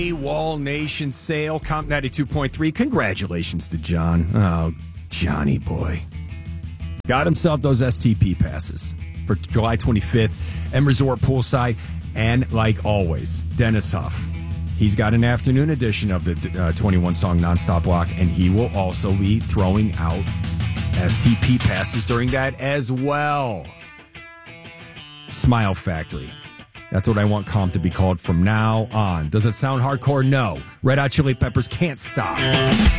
Wall Nation sale, Comp 92.3. Congratulations to John. Oh, Johnny boy. Got himself those STP passes for July 25th, M Resort Poolside. And like always, Dennis Huff. He's got an afternoon edition of the 21-song nonstop block, and he will also be throwing out STP passes during that as well. Smile Factory. That's what I want Comp to be called from now on. Does it sound hardcore? No. Red Hot Chili Peppers, Can't Stop.